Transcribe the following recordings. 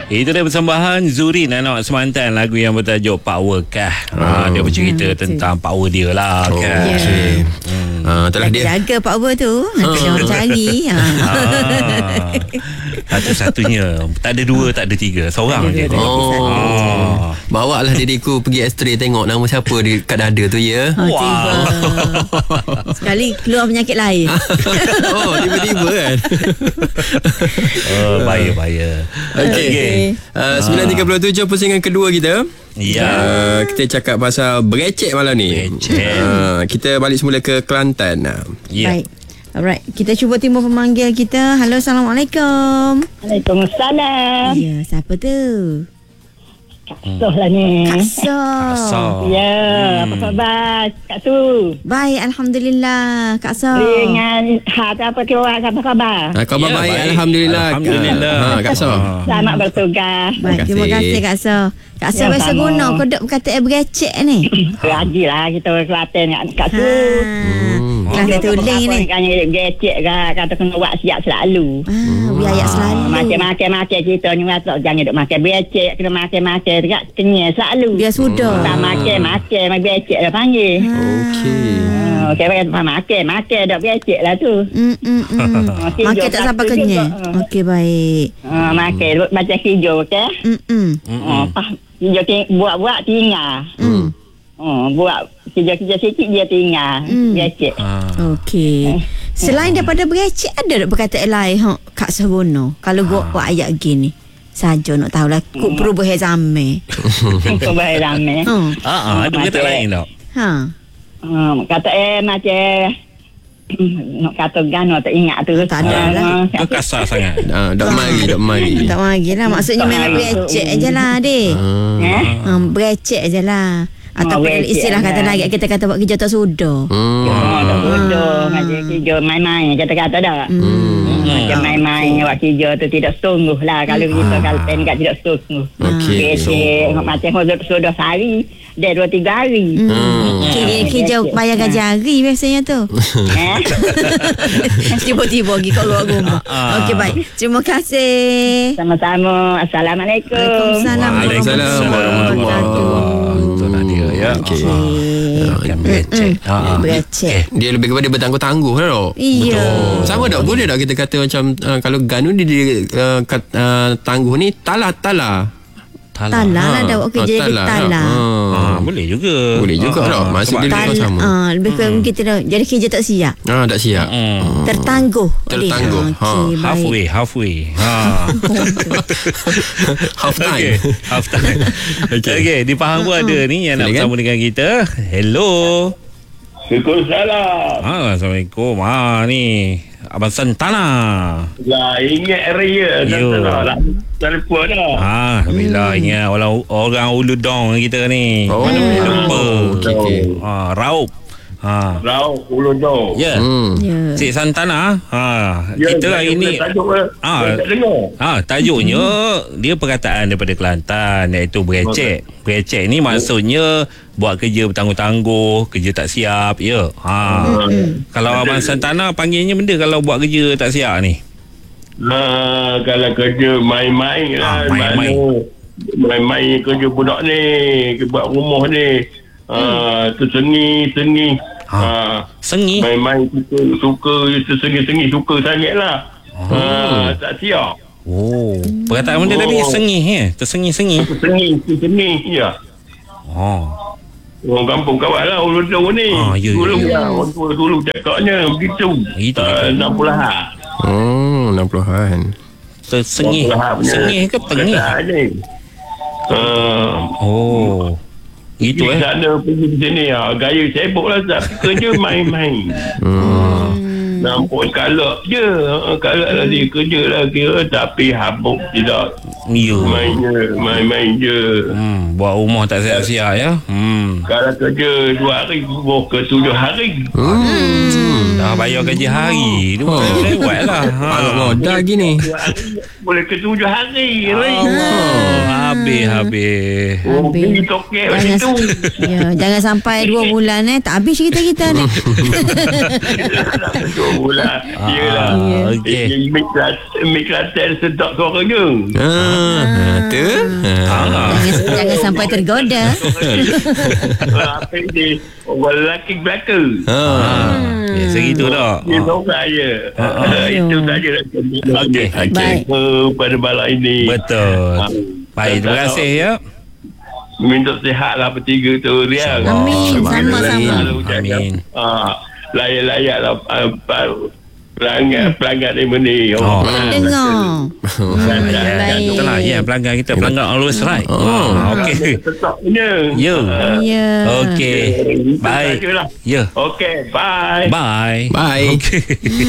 Itu dia persembahan Zurin anak semantan, lagu yang bertajuk Power Kah. Dia bercerita tentang power dia lah kan. Telah dia jaga power tu. Nanti dia orang cari. Satu-satunya. Tak ada dua, tak ada tiga. Seorang je. Bawa lah diriku pergi X-ray tengok nama siapa di kat dada tu ya. Sekali keluar penyakit lain. Tiba-tiba kan. Bahaya. Okey. 9.37 pusingan kedua kita. Ya. Kita cakap pasal berecek malam ni. Kita balik semula ke Kelantan. Baik. Alright, kita cuba timbul pemanggil kita. Halo, Assalamualaikum. Waalaikumsalam. Ya, siapa tu? Kak Soh lah ni. Kak Soh. Ya, apa khabar Kak Tu? Baik, Alhamdulillah. Kak Soh. Dengan apa khabar? Khabar baik, Alhamdulillah. Kak Soh. Selamat bertugas. Baik, terima kasih Kak Soh. Kak Soh biasa guna kodok perkataan berecek ni. Rajinlah kita Kelantan kat Kak Tu. Kelas tuling ni. Kan gecek kata kena buat siap selalu. Biar ayat selalu. Makan kita ni jangan duk makan becek, kena makan dekat kenyal selalu. Biar sudah. Tak makan becek dah panggil. Okey. Makan dak becek lah tu. Makan tak sampai kenyal. Okey, baik. Makan macam hijau okey. Hijau buat tinggal. Buat kerja-kerja sikit dia tinggal. Becek. Okey. Selain daripada berecek, ada tak perkataan lain Kak Sabono? Kalau buat ayat gini saja nak tahulah kuk perubahan zaman. Perubahan zaman. Ada perkataan lain tak? Kata macam nak kata gano tak ingat tu. Tak ada lah. Kasar sangat. Tak mari. Tak mari lah. Maksudnya memang berecek je lah dek. Berecek je lah. Ataupun istilah kata lagi kita kata buat kerja tak sudah. Tak sudah. Macam kerja main-main kata-kata dah. Macam main-main buat kerja tu tidak sungguh lah. Kalau kita kalpen kat tidak sungguh. Okey. Macam sudah sehari dia 2-3 hari. Kerja bayar gaji hari biasanya tu. Tiba-tiba pergi kat luar rumah. Okey, baik. Terima kasih. Sama-sama. Assalamualaikum. Waalaikumsalam warahmatullahi wabarakatuh. Itu lah dia ya. Kan berecek. Dia lebih kepada bertangguh-tangguh lah. Iya. Sama tak? Boleh tak kita kata macam kalau Ganu dia tangguh ni Tala Tala lah dah buat kerja jadi tala. Boleh juga. Tak? Maksud dia lebih sama. Lebih kurang kita dah jadi kerja tak siap. Tak siap. Tertangguh. Okey, Halfway. Half time. Okey, di Pahang pun ada ni yang nak bersama dengan kita. Hello. Waalaikumsalam. Assalamualaikum. Ni Abang Santana. Lah, ingat area Santana lah. Telefon dah. Alhamdulillah ingat orang Ulu Dong kita ni. Mana boleh lupa. Okey. Raup. Raup Ulu Dong. Ya. Cik Santana. Kita hari ni tajuknya dia perkataan daripada Kelantan iaitu berecek. Berecek ni maksudnya buat kerja bertangguh-tangguh, kerja tak siap, ya. Kalau Abang Santana panggilnya benda kalau buat kerja tak siap ni. Kalau kerja main-main lah. Main-main kerja budak ni, buat rumah ni. Tu seni. Sengi. Main-main suka sengi suka sangat lah. Tak siap. Perkataan benda tadi sengi tersengi-sengi. Sengi, ya. Orang kampung kawan lah Ulu Dong ni. Dulu cakapnya begitu. 60-an. 60-an. Tersengih ke tengih? Gitu Di sana pergi di sini gaya sibuk lah tak kerja main-main. Nampak kalak je. Kalak lah dia kerja lah kira tapi habuk tidak. Ya. Main je. Buat rumah tak siap-siap ya. Kalau kerja 2 hari, ke 7 hari. Dah bayar gaji hari. Dua lewat lah. Agak modal gini. 2 hari, boleh ke 7 hari. Habis. Beli toket macam tu. Jangan sampai 2 bulan tak habis cerita kita ni. 2 bulan. Yelah. Okey. Mik Kelantan sedap suaranya. Tu. Jangan sampai tergoda. Apa ni? Orang lelaki belaka. Segitu tak? Dia seorang je. Itu saja. Okey. Baik. Pada malam ini. Betul. Baik, terima kasih ya. Minta sihat lah bertiga tu, Riang. Amin. Sama-sama. Amin. Layak-layak lah pelanggan ni. Dengar. Baik. Betul lah. Ya, pelanggan kita. Pelanggan always right. Okey. Tetapnya. Ya. Ya. Okey. Baik. Ya. Okey, bye. Bye. Bye. Okey.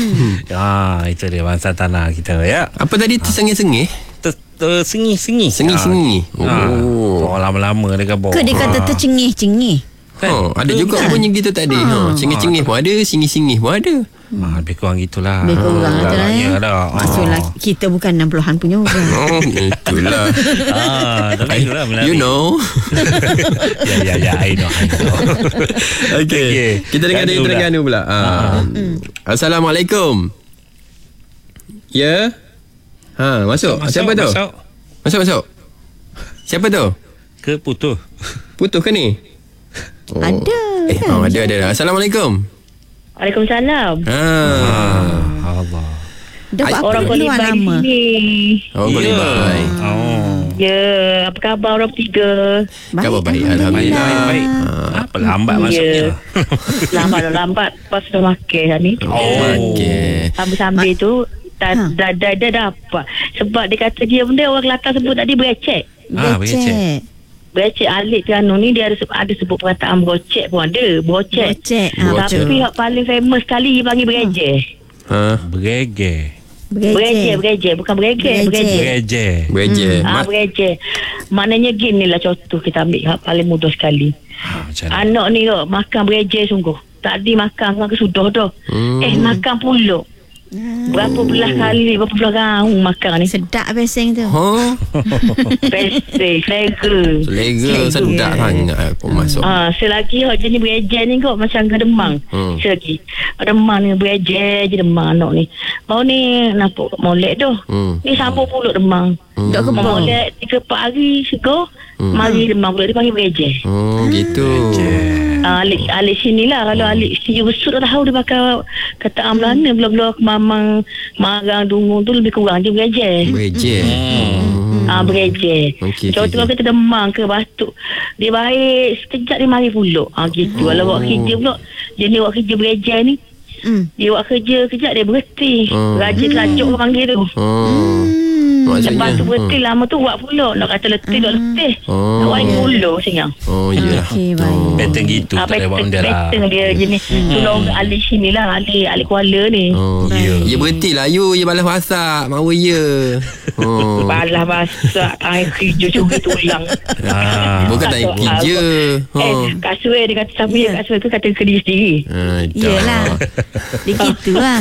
Itu dia bangsa tanah kita ya. Apa tadi tersengih-sengih? Sengi-sengi. Sengi-sengi. Oh, lama-lama dia kata. Ke dia kata tercengih-cengih. Ada juga bunyi gitu tadi. Cengih-cengih pun ada, singih-singih pun ada. Lebih kurang gitulah. Lebih kurang itulah ya. Maksudlah kita bukan 60-an punya orang. Itulah. Tapi itulah You know. Ya, I know. Okay. Kita dengar dari Terengganu pula. Assalamualaikum. Ya. Masuk. Siapa tu? Masuk. Siapa tu? Ke putus? Putus ke ni? Ada. Ada. Assalamualaikum. Waalaikumsalam. Allah. Dapat Orang keluar Kolibai nama. sini. Oh, Kolibai. Ya, apa khabar orang bertiga? Khabar baik, Alhamdulillah. Baik. Apa lambat masuknya? Lambat pas dah makan ni. Okey. Sambil-sambil tu dah dapat. Sebab dia kata dia benda orang Kelantan sebut tadi berecek. Becek. Berecek alik Terengganu ni dia ada sebut perkataan brocek pun ada. Brocek. Tapi yang paling famous sekali dia panggil bereje. Bereje. Bukan bereje. Bereje. Bereje. Maknanya gini lah contoh kita ambil paling mudah sekali. Anak ni makan bereje sungguh. Tadi makan sudah dah. Makan pulak. Berapa belah raung makan ni. Sedap beseng tu. Pesek, Selera sedap sangat aku masuk. Selagi jenis bereje ni kok macam gedemang. Selagi demang ni bereje je demang anak ni. Baru ni nampak molek tu. Ni sambung pulak demang. Dok molek 3-4 hari segar. Mari demang pulak dia panggil bereje. Gitu. Alik sini lah. Kalau alik sini besut dah tahu dia pakai kata Melana belah-belah Mamang Marang Dungung tu lebih kurang je bereje. Bereje. Contoh kalau kita demang ke batuk, dia baik sekejap dia mari pulak. Gitu. Kalau buat kerja pula, dia ni buat kerja bereje ni, dia buat kerja kejap dia berhenti. Rajin lajuk orang panggil tu. Lepas tu berhenti lama tu buat pula. Nak kata letih nak letih. Nak buat pula sayang. Ya. Pattern gitu. Tak boleh buat benda lah. Pattern dia jenis. Tolong alik sini lah. Alik Kuala ni. Ya berhenti lah you. Ya balas masak. Mahu ya. Balas masak. Kerja juga tulang. Bukan tak kerja. Kasut dia kata siapa ya kasut tu kata kerja sendiri. Yelah. Dia gitu lah.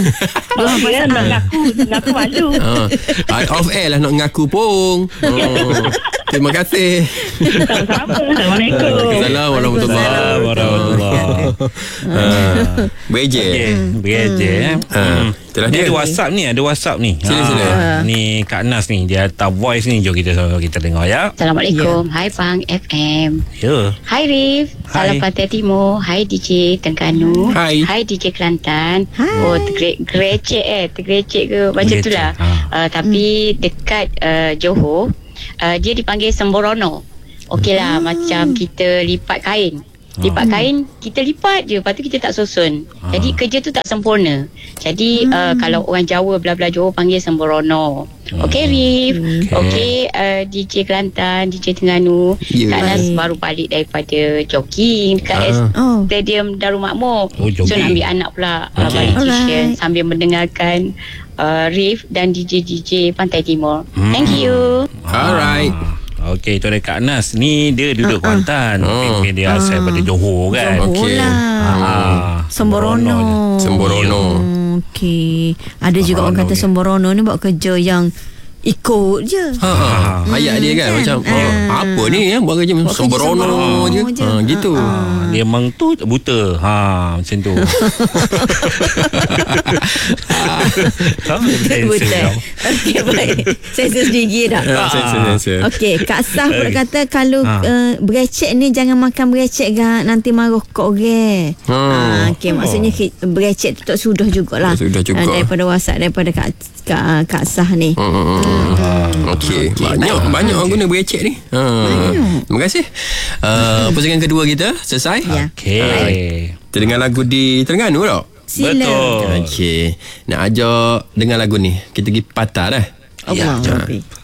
Ngaku malu. Off air lah nak ngaku pun. Terima kasih. Sama-sama. Assalamualaikum. Assalamualaikum warahmatullahi wabarakatuh. Bereje. Itulah dia. Ada WhatsApp ni. Sila. Ni Kak Nas ni. Dia hantar voice ni. Jom kita dengar ya. Assalamualaikum. Hai Pang FM. Ya. Hai Rif. Salam Pantai Timur. Hai DJ Terengganu. Hai DJ Kelantan. Oh tergerecek ke macam tu lah. Tapi dekat Johor dia dipanggil Semborono. Okey lah, macam kita lipat kain. Lipat kain, kita lipat je, lepas tu kita tak susun. Jadi kerja tu tak sempurna. Jadi kalau orang Jawa belah-belah Johor panggil Semborono. Okey Rif. Okey DJ Kelantan, DJ Terengganu. Kak Nas baru balik daripada jogging dekat Stadium Darul Makmur. So nak ambil anak pula balik tuition sambil mendengarkan Rif dan DJ Pantai Timur. Thank you. Alright. Okey, tu ada Kak Nas. Ni dia duduk Kuantan. Tapi dia asal daripada Johor kan. Johor Okey. lah. Semborono. Okey. Ada juga orang kata Semborono ni buat kerja yang ikut je. Ayat dia kan macam apa ni yang buat kerja sembrono je. Gitu. Dia memang tu buta. Macam tu. Betul. Okey, baik. Saya sedikit dah. Sensor. Okey, Kak Sah pula kata kalau berecek ni jangan makan berecek nanti marah kat orang. Okey, maksudnya berecek tu tak sudah jugalah. Sudah juga. Daripada WhatsApp daripada Kak Sah ni. Okey. Banyak orang guna berecek ni. Terima kasih. Pusingan kedua kita selesai. Ya. Okey. Kita dengar lagu di Terengganu tak? Sila. Betul. Okey. Nak ajak dengar lagu ni. Kita pergi patah dah. Allah.